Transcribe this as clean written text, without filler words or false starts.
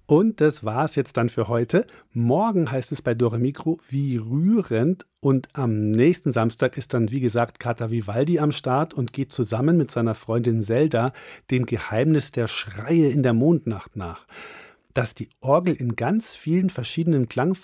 Und das war's jetzt dann für heute. Morgen heißt es bei Dore Mikro, wie rührend. Und am nächsten Samstag ist dann, wie gesagt, Kater Vivaldi am Start und geht zusammen mit seiner Freundin Zelda dem Geheimnis der Schreie in der Mondnacht nach. Dass die Orgel in ganz vielen verschiedenen Klangfarben